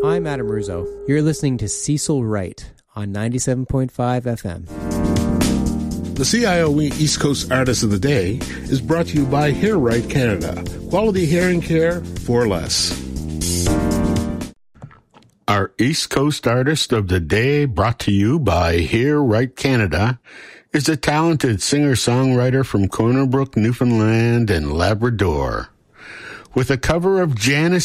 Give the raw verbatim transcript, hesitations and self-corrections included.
I'm Adam Russo. You're listening to Cecil Wright on ninety-seven point five F M. The C I O E East Coast Artist of the Day is brought to you by Hair Right Canada. Quality hearing care for less. Our East Coast Artist of the Day, brought to you by Hair Right Canada, is a talented singer-songwriter from Corner Brook, Newfoundland and Labrador. With a cover of Janis